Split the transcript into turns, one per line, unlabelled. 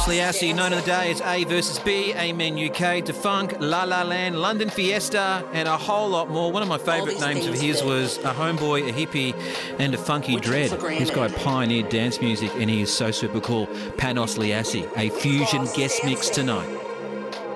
Panos Liassi, known in the day as A versus B, Amen UK, Defunk, La La Land, London Fiesta, and a whole lot more. One of my favourite names of his was a homeboy, a hippie, and a funky dread. This guy pioneered dance music, and he is so super cool. Panos Liassi, a fusion guest mix tonight.